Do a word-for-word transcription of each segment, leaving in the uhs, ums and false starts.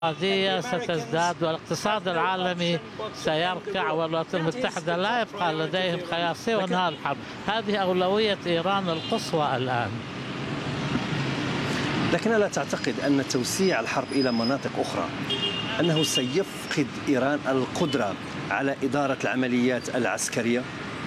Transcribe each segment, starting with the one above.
الاقتصادية ستزداد والاقتصاد العالمي سيركع، والولايات المتحدة لا يبقى لديهم خيار سوى انهاء الحرب. هذه أولوية إيران القصوى الآن. لكن ألا تعتقد أن توسيع الحرب إلى مناطق أخرى أنه سيفقد إيران القدرة على إدارة العمليات العسكرية؟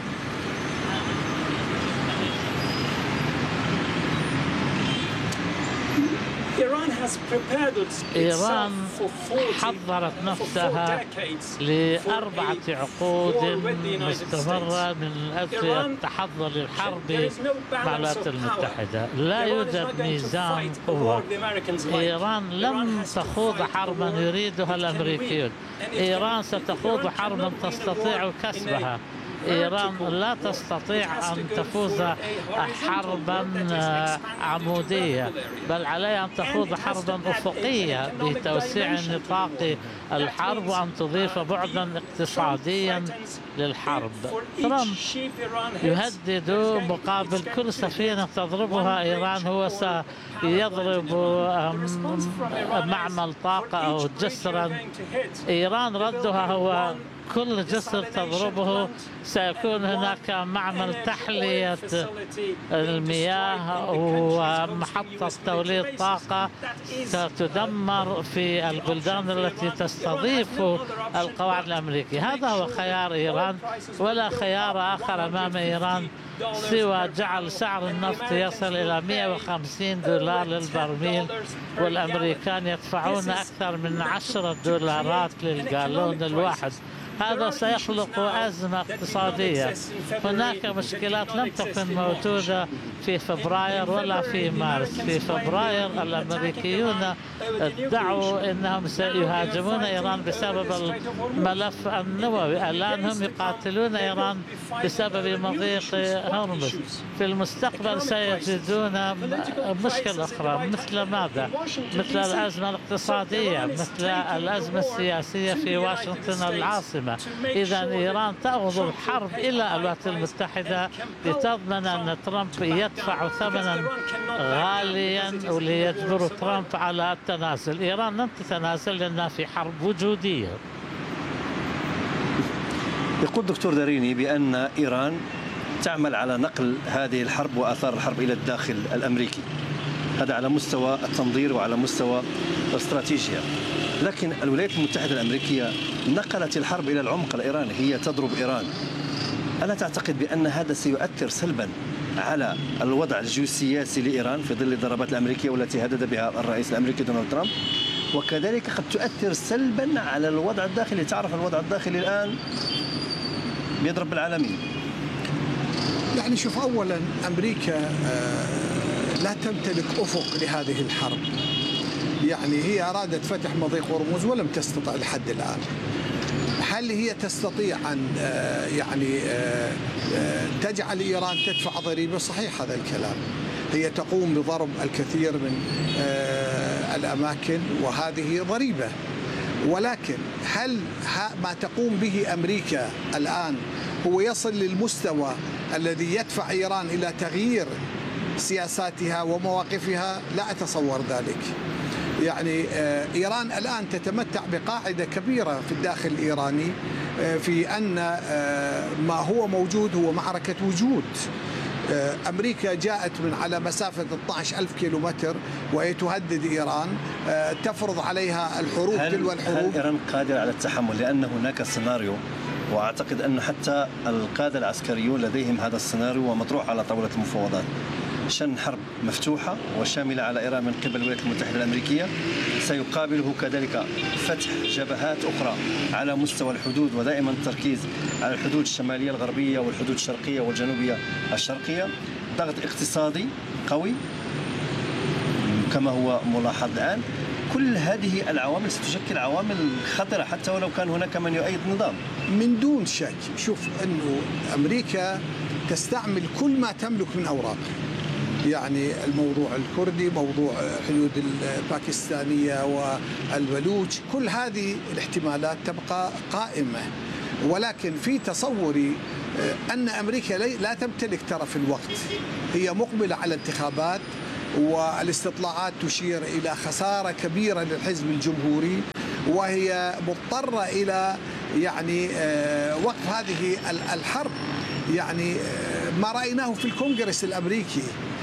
إيران حضرت نفسها لأربعة عقود مستمرة من أجل التحضر للحرب مع الولايات المتحدة. لا يوجد ميزان قوة. إيران لم تخوض حربا يريدها الأمريكيون. إيران ستخوض حربا تستطيع كسبها. إيران لا تستطيع أن تفوز حربا عمودية، بل عليها أن تخوض حربا أفقية بتوسيع نطاق الحرب وأن تضيف بعدا اقتصاديا للحرب. ترامب يهدد مقابل كل سفينة تضربها إيران هو سيضرب معمل طاقة أو جسرا. إيران ردها هو كل جسر تضربه سيكون هناك معمل تحلية المياه ومحطة توليد طاقة ستدمر في البلدان التي تستضيف القواعد الأمريكية. هذا هو خيار إيران، ولا خيار آخر أمام إيران سوى جعل سعر النفط يصل إلى مئة وخمسين دولار للبرميل، والأمريكان يدفعون أكثر من عشرة دولارات للجالون الواحد. هذا سيخلق أزمة اقتصادية. هناك مشكلات لم تكن موجودة في فبراير ولا في مارس. في فبراير الأمريكيون ادعوا أنهم سيهاجمون إيران بسبب الملف النووي. الآن هم يقاتلون إيران بسبب مضيق هرمز. في المستقبل سيجدون مشكلة أخرى. مثل ماذا؟ مثل الأزمة الاقتصادية، مثل الأزمة السياسية في واشنطن العاصمة. إذا إيران تأخذ الحرب إلى الولايات المتحدة لتضمن أن ترامب يدفع ثمنا غاليا وليجبر ترامب على التنازل. إيران لن تتنازل لأنها في حرب وجودية. يقول دكتور داريني بأن إيران تعمل على نقل هذه الحرب وآثار الحرب إلى الداخل الأمريكي. هذا على مستوى التنظير وعلى مستوى الاستراتيجية. لكن الولايات المتحدة الأمريكية نقلت الحرب إلى العمق الإيراني، هي تضرب إيران. ألا تعتقد بأن هذا سيؤثر سلبا على الوضع الجيوسياسي لإيران في ظل الضربات الأمريكية والتي هدد بها الرئيس الأمريكي دونالد ترامب، وكذلك قد تؤثر سلبا على الوضع الداخلي؟ تعرف الوضع الداخلي الآن بيضرب بالعالمين. يعني شوف، أولا أمريكا لا تمتلك أفق لهذه الحرب. يعني هي أرادت فتح مضيق هرمز ولم تستطع لحد الآن. هل هي تستطيع أن يعني تجعل إيران تدفع ضريبة؟ صحيح هذا الكلام. هي تقوم بضرب الكثير من الأماكن وهذه ضريبة، ولكن هل ما تقوم به أمريكا الآن هو يصل للمستوى الذي يدفع إيران إلى تغيير سياساتها ومواقفها؟ لا أتصور ذلك. يعني إيران الآن تتمتع بقاعدة كبيرة في الداخل الإيراني في أن ما هو موجود هو معركة وجود. أمريكا جاءت من على مسافة اثني عشر ألف كيلومتر وهي تهدد إيران، تفرض عليها الحروب تلو الحروب. هل إيران قادرة على التحمل؟ لأن هناك سيناريو، وأعتقد أن حتى القادة العسكريون لديهم هذا السيناريو ومطروح على طاولة المفاوضات، شن حرب مفتوحة وشاملة على إيران من قبل الولايات المتحدة الأمريكية، سيقابله كذلك فتح جبهات أخرى على مستوى الحدود، ودائما التركيز على الحدود الشمالية الغربية والحدود الشرقية والجنوبية الشرقية، ضغط اقتصادي قوي كما هو ملاحظ الآن. كل هذه العوامل ستشكل عوامل خطرة حتى ولو كان هناك من يؤيد النظام. من دون شك. شوف أنه أمريكا تستعمل كل ما تملك من أوراق. يعني الموضوع الكردي، موضوع الحدود الباكستانية والبلوچ، كل هذه الاحتمالات تبقى قائمة. ولكن في تصوري أن أمريكا لا تمتلك ترف الوقت. هي مقبلة على انتخابات، والاستطلاعات تشير إلى خسارة كبيرة للحزب الجمهوري، وهي مضطرة إلى يعني وقف هذه الحرب. يعني ما رأيناه في الكونغرس الأمريكي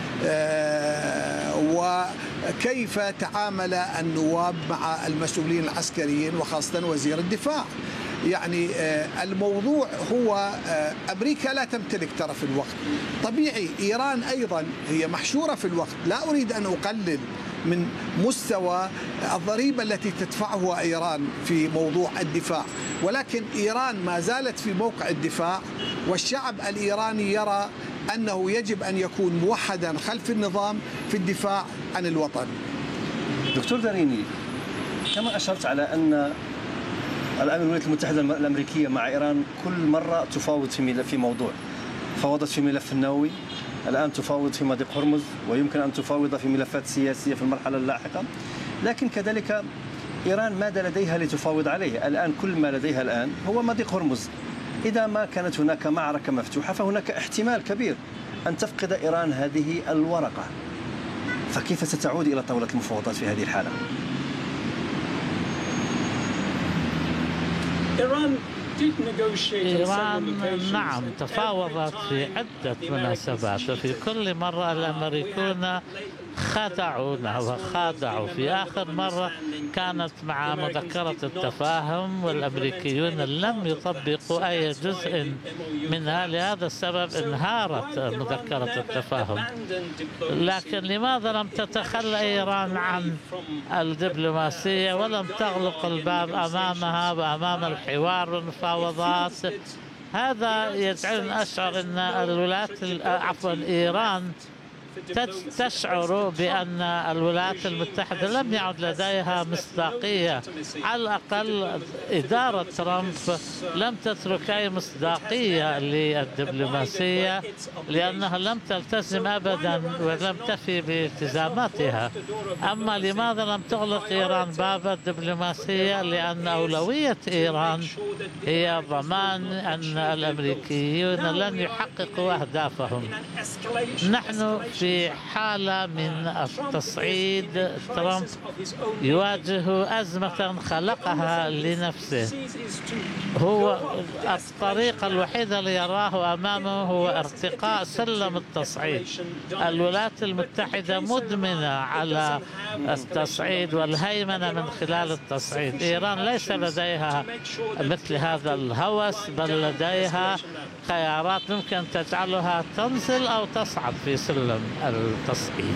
وكيف تعامل النواب مع المسؤولين العسكريين وخاصة وزير الدفاع. يعني الموضوع هو أمريكا لا تمتلك طرف الوقت، طبيعي إيران أيضا هي محشورة في الوقت. لا أريد أن أقلل من مستوى الضريبة التي تدفعها إيران في موضوع الدفاع، ولكن إيران ما زالت في موقع الدفاع، والشعب الإيراني يرى أنه يجب أن يكون موحدا خلف النظام في الدفاع عن الوطن. دكتور داريني، كما أشرت على أن الآن الولايات المتحدة الأمريكية مع إيران كل مرة تفاوض في في موضوع، فاوضت في ملف النووي، الآن تفاوض في مضيق هرمز، ويمكن أن تفاوض في ملفات سياسية في المرحلة اللاحقة. لكن كذلك إيران ماذا لديها لتفاوض عليه؟ الآن كل ما لديها الآن هو مضيق هرمز. إذا ما كانت هناك معركة مفتوحة فهناك احتمال كبير أن تفقد إيران هذه الورقة، فكيف ستعود إلى طاولة المفاوضات في هذه الحالة؟ إيران نعم تفاوضت في عدة مناسبات، وفي كل مرة الأمريكون خدعونا وخادعوا. في آخر مرة كانت مع مذكرة التفاهم، والأمريكيون لم يطبقوا أي جزء منها، لهذا السبب انهارت مذكرة التفاهم. لكن لماذا لم تتخلى إيران عن الدبلوماسية ولم تغلق الباب أمامها وأمام الحوار والمفاوضات؟ هذا يجعلني أشعر أن الولايات عفوا إيران تشعر بأن الولايات المتحدة لم يعد لديها مصداقية. على الأقل إدارة ترامب لم تترك أي مصداقية للدبلوماسية، لأنها لم تلتزم أبدا ولم تفي بالتزاماتها. أما لماذا لم تغلق إيران باب الدبلوماسية؟ لأن أولوية إيران هي ضمان أن الأمريكيون لن يحققوا أهدافهم. نحن في حالة من التصعيد، ترامب يواجه أزمة خلقها لنفسه. هو الطريقة الوحيدة اللي يراه أمامه هو ارتقاء سلم التصعيد. الولايات المتحدة مدمنة على التصعيد والهيمنة من خلال التصعيد. إيران ليس لديها مثل هذا الهوس، بل لديها خيارات ممكن تجعلها تنزل أو تصعد في سلم التصعيد.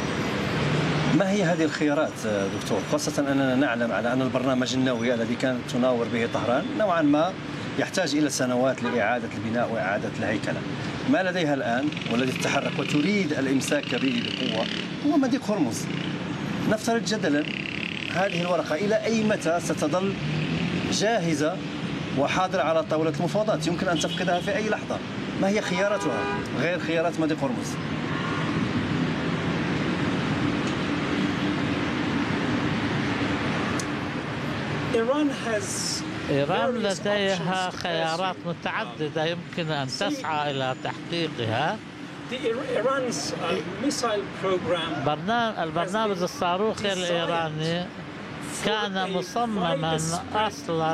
ما هي هذه الخيارات دكتور؟ خاصة أننا نعلم على أن البرنامج النووي الذي كانت تناور به طهران نوعا ما يحتاج إلى سنوات لإعادة البناء وإعادة الهيكلة. ما لديها الآن والذي تتحرك وتريد الإمساك به بقوة هو مضيق هرمز. نفترض جدلا هذه الورقة إلى أي متى ستظل جاهزة وحاضرة على طاولة المفاوضات؟ يمكن أن تفقدها في أي لحظة. ما هي خياراتها غير خيارات مضيق هرمز؟ إيران لديها خيارات متعددة يمكن أن تسعى إلى تحقيقها. البرنامج الصاروخي الإيراني كان مصمما أصلا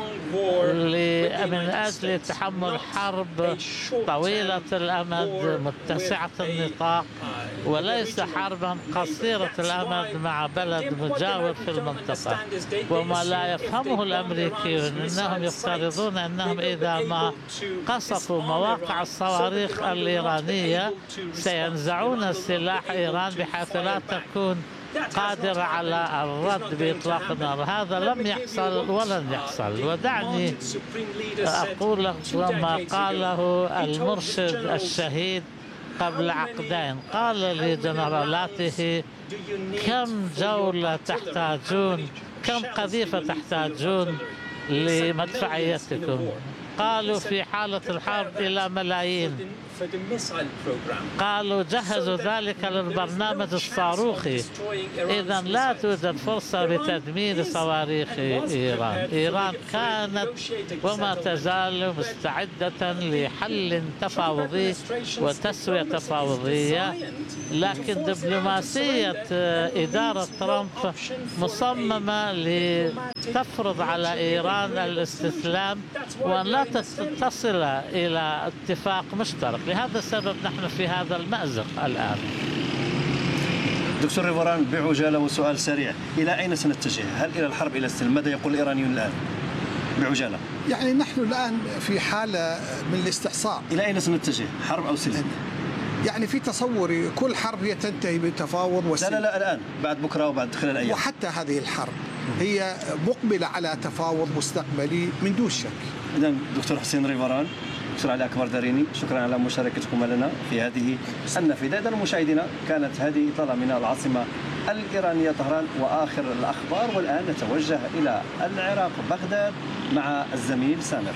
من أجل تحمل حرب طويلة الأمد متسعة النطاق، وليس حربا قصيرة الأمد مع بلد مجاور في المنطقة. وما لا يفهمه الأمريكيون أنهم يفترضون أنهم إذا ما قصفوا مواقع الصواريخ الإيرانية سينزعون سلاح إيران بحيث لا تكون قادرة على الرد بإطلاق النار. هذا لم يحصل ولن يحصل. ودعني أقول ما قاله المرشد الشهيد قبل عقدين. قال لجنرالاته: كم جولة تحتاجون، كم قذيفة تحتاجون لمدفعيتكم؟ قالوا في حالة الحرب إلى ملايين. قالوا جهزوا ذلك للبرنامج الصاروخي. إذا لا توجد فرصة لتدمير صواريخ إيران. إيران كانت وما تزال مستعدة لحل تفاوضي وتسوية تفاوضية، لكن دبلوماسية إدارة ترامب مصممة لتفرض على إيران الاستسلام وأن لا تصل إلى اتفاق مشترك. لهذا السبب نحن في هذا المأزق الآن. دكتور ريفوران، بعجالة وسؤال سريع، إلى أين سنتجه؟ هل إلى الحرب إلى السلم؟ ماذا يقول الإيرانيون الآن بعجالة؟ يعني نحن الآن في حالة من الاستحصاء. إلى أين سنتجه؟ حرب أو سلم؟ يعني في تصوري كل حرب هي تنتهي بتفاوض وسلم. لا لا لا الآن بعد بكرة وبعد خلال أيام. وحتى هذه الحرب هي مقبلة على تفاوض مستقبلي من دون شك. إذا دكتور حسين ريفوران، دكتور علي أكبر داريني، شكرا على مشاركتكم لنا في هذه النافذة. إذا مشاهدينا كانت هذه إطلالة من العاصمة الإيرانية طهران وآخر الأخبار، والآن نتوجه إلى العراق بغداد مع الزميل سامر.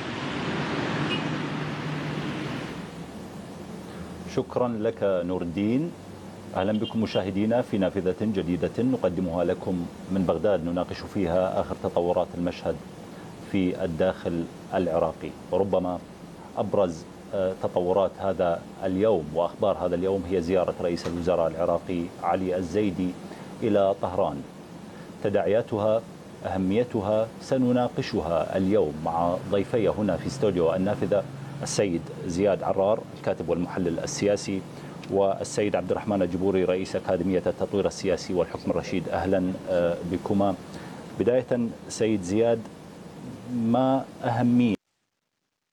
شكرا لك نور الدين. أهلا بكم مشاهدينا في نافذة جديدة نقدمها لكم من بغداد، نناقش فيها آخر تطورات المشهد في الداخل العراقي. وربما أبرز تطورات هذا اليوم وأخبار هذا اليوم هي زيارة رئيس الوزراء العراقي علي الزيدي إلى طهران. تداعياتها، أهميتها سنناقشها اليوم مع ضيفي هنا في استوديو النافذة، السيد زياد عرار الكاتب والمحلل السياسي، والسيد عبد الرحمن الجبوري رئيس أكاديمية التطوير السياسي والحكم الرشيد. أهلا بكما. بداية سيد زياد، ما أهمية